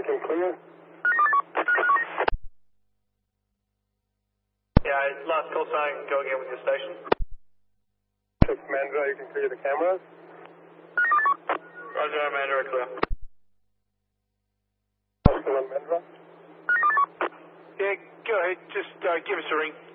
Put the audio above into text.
looking clear. Yeah, it's last call sign, go again with your station. Check Mandra, you can clear the cameras. Roger, Mandra, clear. Still on Mandra. Yeah, go ahead, just give us a ring.